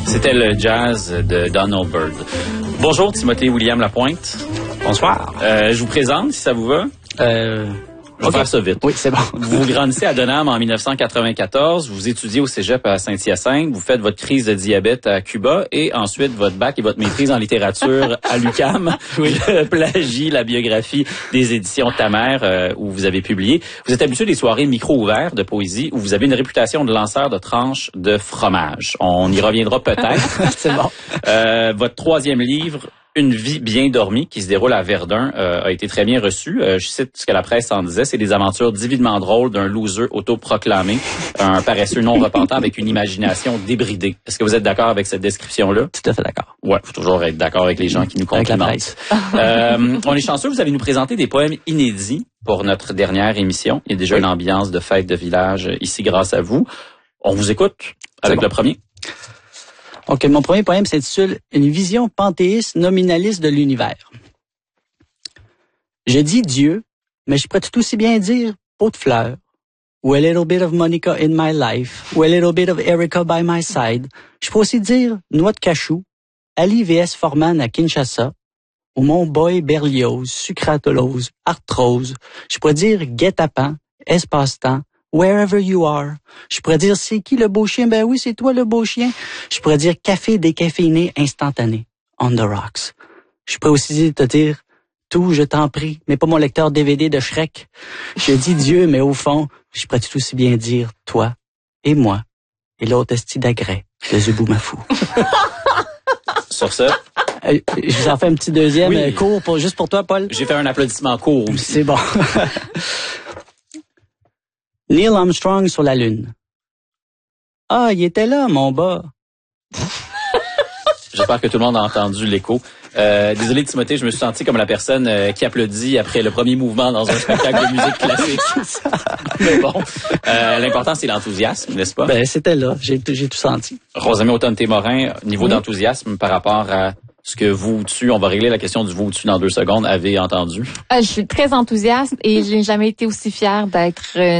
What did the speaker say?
C'était le jazz de Donald Byrd. Bonjour, Timothée William Lapointe. Bonsoir. Je vous présente, si ça vous va. Je vais faire ça vite. Oui, c'est bon. Vous grandissez à Denham en 1994, vous étudiez au cégep à Saint-Hyacinthe, vous faites votre crise de diabète à Cuba et ensuite votre bac et votre maîtrise en littérature à l'UQAM. Oui. Le plagie, la biographie des éditions Ta Mère où vous avez publié. Vous êtes habitué des soirées micro ouvertes de poésie où vous avez une réputation de lanceur de tranches de fromage. On y reviendra peut-être. C'est bon. Votre troisième livre, Une vie bien dormie, qui se déroule à Verdun, a été très bien reçu. Je cite ce que la presse en disait, c'est des aventures divinement drôles d'un loser autoproclamé, un paresseux non repentant avec une imagination débridée. Est-ce que vous êtes d'accord avec cette description-là? Tout à fait d'accord. Ouais, faut toujours être d'accord avec les gens qui nous complimentent. On est chanceux, vous allez nous présenter des poèmes inédits pour notre dernière émission. Il y a déjà une ambiance de fête de village ici grâce à vous. On vous écoute avec le premier. OK, mon premier poème s'intitule « Une vision panthéiste nominaliste de l'univers ». Je dis Dieu, mais je pourrais tout aussi bien dire pot de fleurs, ou a little bit of Monica in my life, ou a little bit of Erica by my side. Je pourrais aussi dire noix de cachou, Ali vs Forman à Kinshasa, ou mon boy Berlioz, sucratolose, arthrose. Je pourrais dire guet-apens, espace-temps, wherever you are. Je pourrais dire c'est qui le beau chien? Ben oui, c'est toi le beau chien. Je pourrais dire café décaféiné instantané. On the rocks. Je pourrais aussi te dire tout, je t'en prie, mais pas mon lecteur DVD de Shrek. Je dis Dieu, mais au fond, je pourrais tout aussi bien dire toi et moi et l'autre esti d'agret de Zuboumafou. Sur ce, je vous en fais un petit deuxième court juste pour toi, Paul. J'ai fait un applaudissement court aussi. C'est bon. Neil Armstrong sur la Lune. Ah, il était là, mon bas. J'espère que tout le monde a entendu l'écho. Désolé, Timothée, je me suis senti comme la personne qui applaudit après le premier mouvement dans un spectacle de musique classique. Mais bon, l'important, c'est l'enthousiasme, n'est-ce pas? Ben, c'était là. J'ai tout senti. Rosamie Automne-Témorin, niveau d'enthousiasme par rapport à ce que vous, on va régler la question du vous, dans 2 secondes, avez entendu? Je suis très enthousiaste et j'ai jamais été aussi fière d'être